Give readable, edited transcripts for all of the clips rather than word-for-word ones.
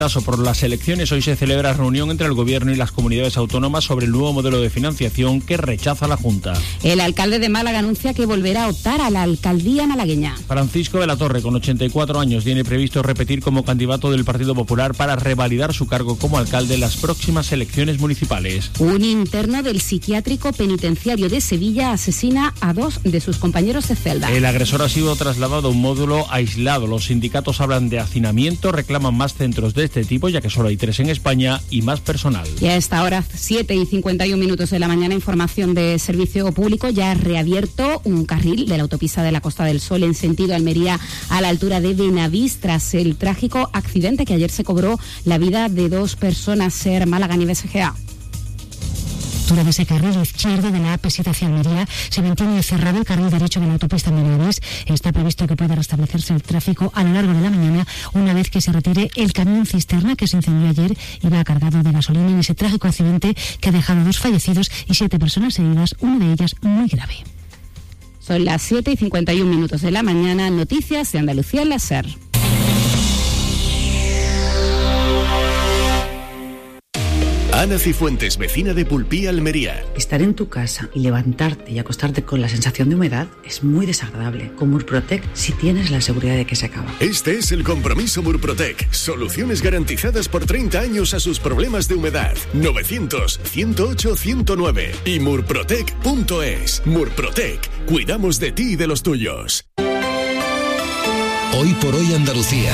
Por las elecciones, hoy se celebra reunión entre el Gobierno y las comunidades autónomas sobre el nuevo modelo de financiación que rechaza la Junta. El alcalde de Málaga anuncia que volverá a optar a la alcaldía malagueña. Francisco de la Torre, con 84 años, tiene previsto repetir como candidato del Partido Popular para revalidar su cargo como alcalde en las próximas elecciones municipales. Un interno del psiquiátrico penitenciario de Sevilla asesina a 2 de sus compañeros de celda. El agresor ha sido trasladado a un módulo aislado. Los sindicatos hablan de hacinamiento, reclaman más centros de este tipo, ya que solo hay 3 en España, y más personal. Y a esta hora, 7:51 de la mañana, información de servicio público. Ya ha reabierto un carril de la autopista de la Costa del Sol en sentido Almería a la altura de Benavís tras el trágico accidente que ayer se cobró la vida de 2 personas. Ser Málaga y BSGA. De ese carril izquierdo de la AP7 hacia Almería se mantiene cerrado. El carril derecho de la autopista Benavís está previsto que pueda restablecerse el tráfico a lo largo de la mañana una vez que se retire el camión cisterna que se incendió ayer. Iba cargado de gasolina en ese trágico accidente que ha dejado 2 fallecidos y 7 personas heridas, una de ellas muy grave. Son las 7:51 de la mañana. Noticias de Andalucía en la SER. Ana Cifuentes, vecina de Pulpí, Almería. Estar en tu casa y levantarte y acostarte con la sensación de humedad es muy desagradable. Con Murprotec sí tienes la seguridad de que se acaba. Este es el compromiso Murprotec. Soluciones garantizadas por 30 años a sus problemas de humedad. 900-108-109 y murprotec.es. Murprotec. Cuidamos de ti y de los tuyos. Hoy por hoy Andalucía.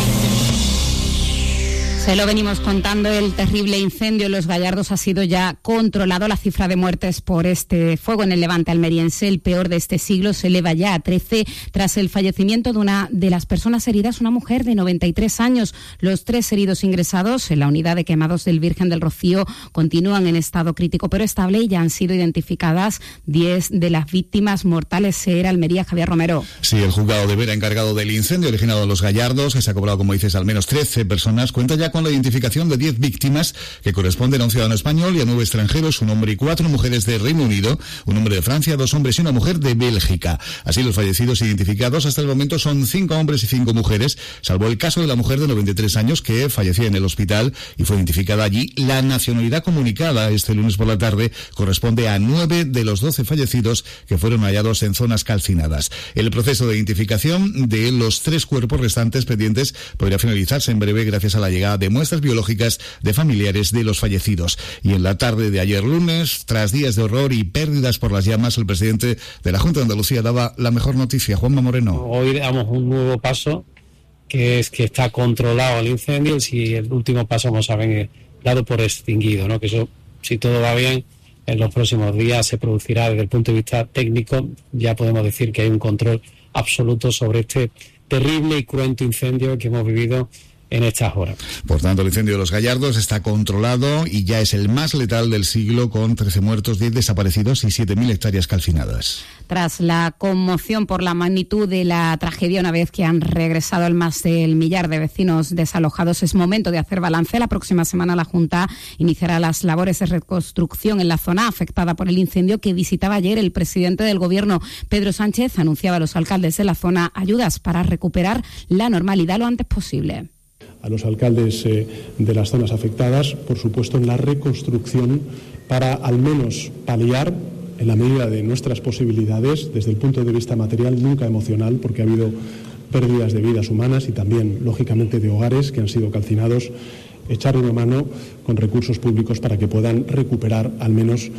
Se lo venimos contando, el terrible incendio en Los Gallardos ha sido ya controlado. La cifra de muertes por este fuego en el Levante almeriense, el peor de este siglo, se eleva ya a 13 tras el fallecimiento de una de las personas heridas, una mujer de 93 años. Los 3 heridos ingresados en la unidad de quemados del Virgen del Rocío continúan en estado crítico pero estable y ya han sido identificadas 10 de las víctimas mortales. Ser Almería, Javier Romero. Sí, el juzgado de Vera, encargado del incendio originado en Los Gallardos, que se ha cobrado, como dices, al menos 13 personas, cuenta ya con la identificación de 10 víctimas que corresponden a un ciudadano español y a 9 extranjeros, un hombre y 4 mujeres de Reino Unido, un hombre de Francia, 2 hombres y una mujer de Bélgica. Así, los fallecidos identificados hasta el momento son 5 hombres y 5 mujeres, salvo el caso de la mujer de 93 años que falleció en el hospital y fue identificada allí. La nacionalidad comunicada este lunes por la tarde corresponde a 9 de los 12 fallecidos que fueron hallados en zonas calcinadas. El proceso de identificación de los 3 cuerpos restantes pendientes podría finalizarse en breve gracias a la llegada de muestras biológicas de familiares de los fallecidos. Y en la tarde de ayer lunes, tras días de horror y pérdidas por las llamas, el presidente de la Junta de Andalucía daba la mejor noticia. Juanma Moreno. Hoy damos un nuevo paso, que es que está controlado el incendio, y el último paso, como saben, es dado por extinguido, ¿no? Que eso, si todo va bien, en los próximos días se producirá. Desde el punto de vista técnico, ya podemos decir que hay un control absoluto sobre este terrible y cruento incendio que hemos vivido en estas horas. Por tanto, el incendio de Los Gallardos está controlado y ya es el más letal del siglo, con 13 muertos, 10 desaparecidos y 7.000 hectáreas calcinadas. Tras la conmoción por la magnitud de la tragedia, una vez que han regresado el más del millar de vecinos desalojados, es momento de hacer balance. La próxima semana la Junta iniciará las labores de reconstrucción en la zona afectada por el incendio que visitaba ayer el presidente del Gobierno, Pedro Sánchez. Anunciaba a los alcaldes de la zona ayudas para recuperar la normalidad lo antes posible. A los alcaldes de las zonas afectadas, por supuesto, en la reconstrucción para al menos paliar, en la medida de nuestras posibilidades, desde el punto de vista material, nunca emocional, porque ha habido pérdidas de vidas humanas y también, lógicamente, de hogares que han sido calcinados, echar una mano con recursos públicos para que puedan recuperar al menos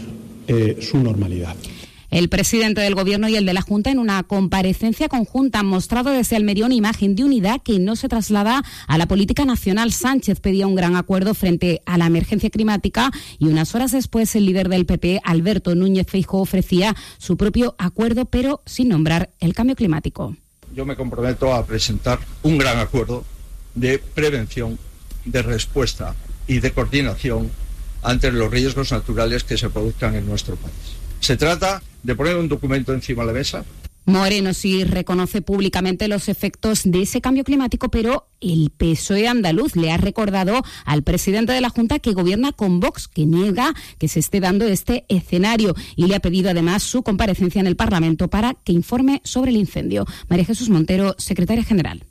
su normalidad. El presidente del Gobierno y el de la Junta, en una comparecencia conjunta, han mostrado desde Almería una imagen de unidad que no se traslada a la política nacional. Sánchez pedía un gran acuerdo frente a la emergencia climática y unas horas después el líder del PP, Alberto Núñez Feijóo, ofrecía su propio acuerdo, pero sin nombrar el cambio climático. Yo me comprometo a presentar un gran acuerdo de prevención, de respuesta y de coordinación ante los riesgos naturales que se produzcan en nuestro país. Se trata de poner un documento encima de la mesa. Moreno sí reconoce públicamente los efectos de ese cambio climático, pero el PSOE andaluz le ha recordado al presidente de la Junta que gobierna con Vox, que niega que se esté dando este escenario, y le ha pedido además su comparecencia en el Parlamento para que informe sobre el incendio. María Jesús Montero, secretaria general.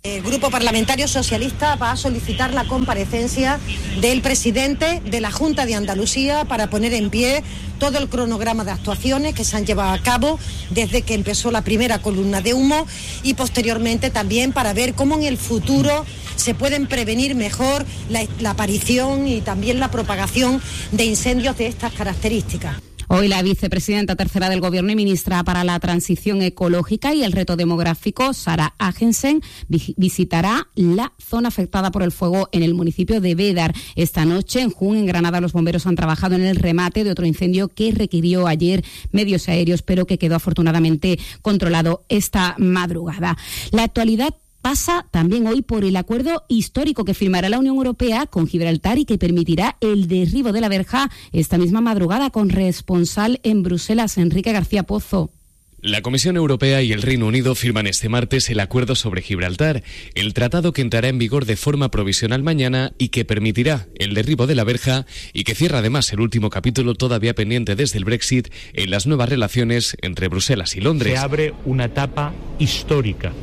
El Grupo Parlamentario Socialista va a solicitar la comparecencia del presidente de la Junta de Andalucía para poner en pie todo el cronograma de actuaciones que se han llevado a cabo desde que empezó la primera columna de humo y posteriormente también para ver cómo en el futuro se pueden prevenir mejor la aparición y también la propagación de incendios de estas características. Hoy la vicepresidenta tercera del Gobierno y ministra para la Transición Ecológica y el Reto Demográfico, Sara Agensen, visitará la zona afectada por el fuego en el municipio de Bédar. Esta noche, en Jun, en Granada, los bomberos han trabajado en el remate de otro incendio que requirió ayer medios aéreos, pero que quedó afortunadamente controlado esta madrugada. La actualidad pasa también hoy por el acuerdo histórico que firmará la Unión Europea con Gibraltar y que permitirá el derribo de la verja esta misma madrugada, con corresponsal en Bruselas, Enrique García Pozo. La Comisión Europea y el Reino Unido firman este martes el acuerdo sobre Gibraltar, el tratado que entrará en vigor de forma provisional mañana y que permitirá el derribo de la verja y que cierra además el último capítulo todavía pendiente desde el Brexit en las nuevas relaciones entre Bruselas y Londres. Se abre una etapa histórica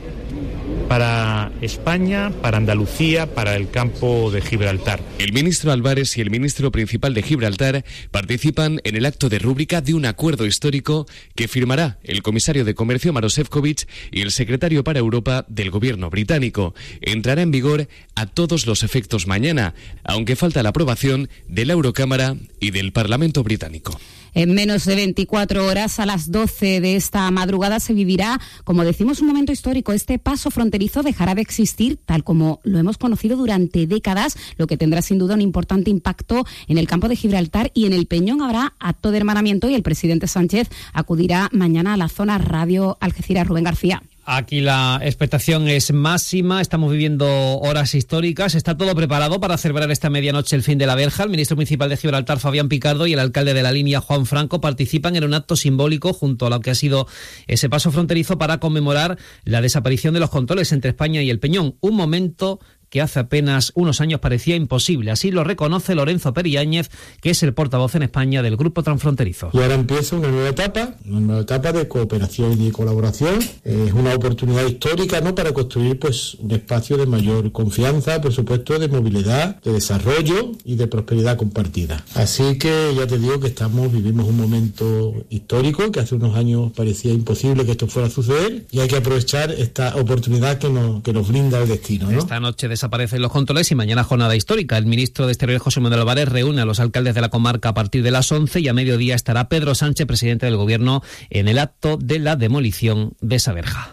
para España, para Andalucía, para el campo de Gibraltar. El ministro Álvarez y el ministro principal de Gibraltar participan en el acto de rúbrica de un acuerdo histórico que firmará el comisario de Comercio Maroš Šefčovič y el secretario para Europa del gobierno británico. Entrará en vigor a todos los efectos mañana, aunque falta la aprobación de la Eurocámara y del Parlamento británico. En menos de 24 horas, a las 12 de esta madrugada, se vivirá, como decimos, un momento histórico. Este paso fronterizo dejará de existir tal como lo hemos conocido durante décadas, lo que tendrá sin duda un importante impacto en el campo de Gibraltar y en el Peñón. Habrá acto de hermanamiento y el presidente Sánchez acudirá mañana a la zona Radio Algeciras. Rubén García. Aquí la expectación es máxima, estamos viviendo horas históricas, está todo preparado para celebrar esta medianoche el fin de la verja. El ministro municipal de Gibraltar, Fabián Picardo, y el alcalde de la línea, Juan Franco, participan en un acto simbólico junto a lo que ha sido ese paso fronterizo para conmemorar la desaparición de los controles entre España y el Peñón, un momento que hace apenas unos años parecía imposible. Así lo reconoce Lorenzo Periáñez, que es el portavoz en España del Grupo Transfronterizo. Y ahora empieza una nueva etapa de cooperación y de colaboración. Es una oportunidad histórica, ¿no?, para construir pues un espacio de mayor confianza, por supuesto, de movilidad, de desarrollo y de prosperidad compartida. Así que ya te digo que vivimos un momento histórico que hace unos años parecía imposible que esto fuera a suceder, y hay que aprovechar esta oportunidad que nos brinda el destino, ¿no? Esta noche desaparecen los controles y mañana jornada histórica. El ministro de Exteriores, José Manuel Álvarez, reúne a los alcaldes de la comarca a partir de las 11 y a mediodía estará Pedro Sánchez, presidente del Gobierno, en el acto de la demolición de esa verja.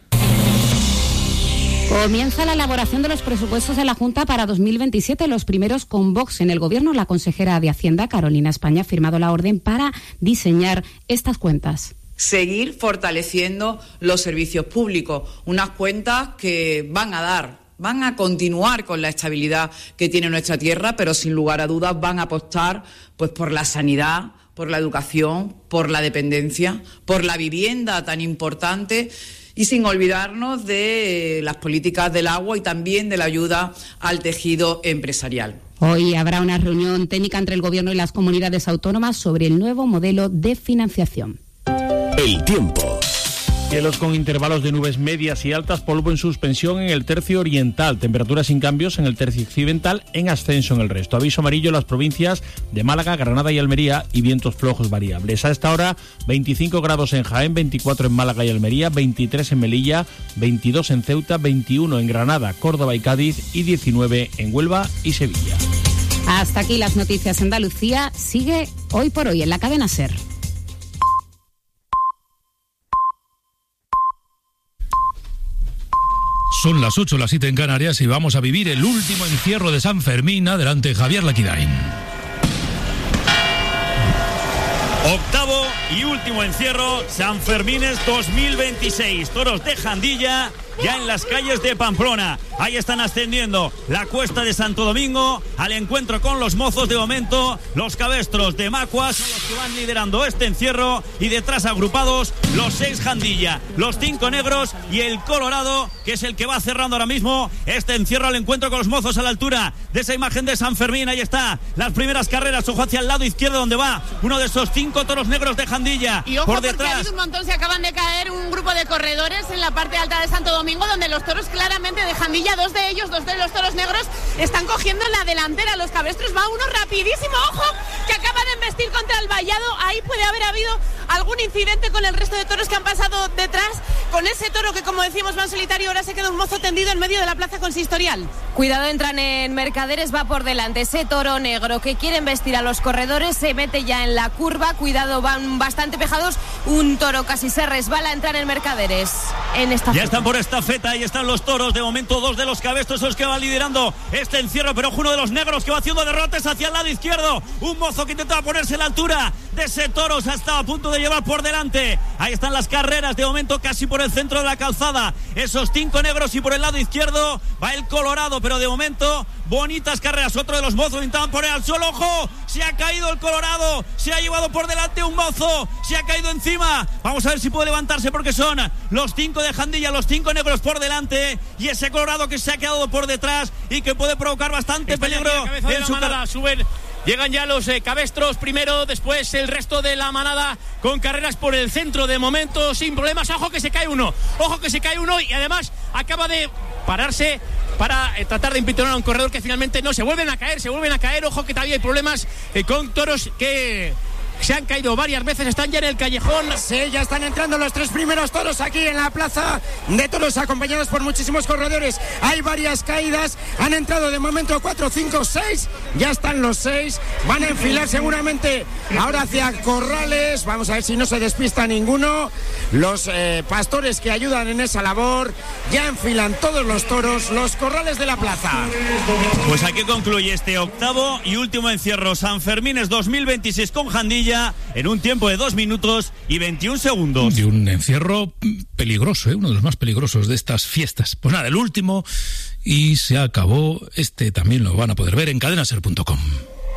Comienza la elaboración de los presupuestos de la Junta para 2027, los primeros con Vox en el Gobierno. La consejera de Hacienda, Carolina España, ha firmado la orden para diseñar estas cuentas. Seguir fortaleciendo los servicios públicos, unas cuentas que van a continuar con la estabilidad que tiene nuestra tierra, pero sin lugar a dudas van a apostar pues por la sanidad, por la educación, por la dependencia, por la vivienda tan importante, y sin olvidarnos de las políticas del agua y también de la ayuda al tejido empresarial. Hoy habrá una reunión técnica entre el Gobierno y las comunidades autónomas sobre el nuevo modelo de financiación. El tiempo. Cielos con intervalos de nubes medias y altas, polvo en suspensión en el tercio oriental, temperaturas sin cambios en el tercio occidental, en ascenso en el resto. Aviso amarillo en las provincias de Málaga, Granada y Almería y vientos flojos variables. A esta hora 25 grados en Jaén, 24 en Málaga y Almería, 23 en Melilla, 22 en Ceuta, 21 en Granada, Córdoba y Cádiz y 19 en Huelva y Sevilla. Hasta aquí las noticias en Andalucía. Sigue Hoy por Hoy en la cadena SER. Son las 8, las 7 en Canarias y vamos a vivir el último encierro de San Fermín. Adelante, Javier Laquidain. Octavo y último encierro, San Fermines 2026. Toros de Jandilla ya en las calles de Pamplona. Ahí están ascendiendo la cuesta de Santo Domingo al encuentro con los mozos. De momento, los cabestros de Macuas son los que van liderando este encierro, y detrás agrupados los 6 Jandilla, los 5 negros y el Colorado, que es el que va cerrando ahora mismo este encierro al encuentro con los mozos a la altura de esa imagen de San Fermín. Ahí está, las primeras carreras. Ojo hacia el lado izquierdo donde va uno de esos 5 toros negros de Jandilla. Y ojo, por detrás, porque ha habido un montón, se acaban de caer un grupo de corredores en la parte alta de Santo Domingo. domingo, donde los toros claramente de Jandilla, dos de los toros negros, están cogiendo la delantera. Los cabestros va uno rapidísimo, ojo, que acaba de embestir contra el vallado. Ahí puede haber habido algún incidente con el resto de toros que han pasado detrás, con ese toro que, como decimos, va en solitario. Ahora se queda un mozo tendido en medio de la plaza consistorial. Cuidado, entran en Mercaderes, va por delante ese toro negro que quiere embestir a los corredores, se mete ya en la curva. Cuidado, van bastante pegados. Un toro casi se resbala, entrar en Mercaderes. En esta ya están por esta feta, ahí están los toros. De momento, dos de los cabestros son los que van liderando este encierro, pero uno de los negros que va haciendo derrotes hacia el lado izquierdo. Un mozo que intentaba ponerse a la altura de ese toro, se estaba a punto de llevar por delante. Ahí están las carreras, de momento casi por el centro de la calzada. Esos 5 negros, y por el lado izquierdo va el Colorado, pero de momento bonitas carreras. Otro de los mozos intentaban poner al suelo. ¡Ojo! Se ha caído el Colorado, se ha llevado por delante un mozo, se ha caído encima. Vamos a ver si puede levantarse, porque son los 5 de Jandilla, los 5 negros por delante, y ese Colorado que se ha quedado por detrás y que puede provocar bastante peligro en su manada. Llegan ya los cabestros primero, después el resto de la manada con carreras por el centro de momento sin problemas. Ojo que se cae uno, y además acaba de pararse para tratar de impitonar a un corredor que finalmente no, se vuelven a caer. Ojo que todavía hay problemas con toros que se han caído varias veces, están ya en el callejón. Sí, ya están entrando los 3 primeros toros aquí en la plaza de toros, acompañados por muchísimos corredores. Hay varias caídas, han entrado de momento 4, 5, 6, ya están los 6, van a enfilar seguramente ahora hacia corrales. Vamos a ver si no se despista ninguno. Los pastores que ayudan en esa labor ya enfilan todos los toros, los corrales de la plaza. Pues aquí concluye este octavo y último encierro Sanfermines 2026 con Jandilla, en un tiempo de 2 minutos y 21 segundos. Y un encierro peligroso, uno de los más peligrosos de estas fiestas. Pues nada, el último, y se acabó. Este también lo van a poder ver en cadenaser.com.